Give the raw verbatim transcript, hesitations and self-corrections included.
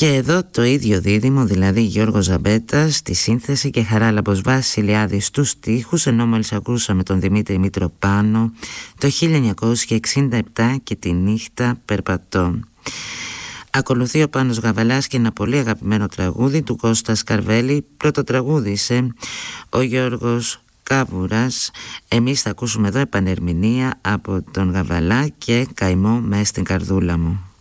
Και εδώ το ίδιο δίδυμο, δηλαδή Γιώργος Ζαμπέτας στη σύνθεση και Χαράλαμπος Βασιλιάδης στους στίχους, ενώ μόλις ακούσαμε τον Δημήτρη Μητροπάνο το χίλια εννιακόσια εξήντα επτά και «Τη νύχτα περπατώ». Ακολουθεί ο Πάνος Γαβαλάς και ένα πολύ αγαπημένο τραγούδι του Κώστα Σκαρβέλη. Πρωτοτραγούδισε ο Γιώργος Κάβουρας. Εμείς θα ακούσουμε εδώ επανερμηνεία από τον Γαβαλά και «Καημό μες στην καρδούλα μου».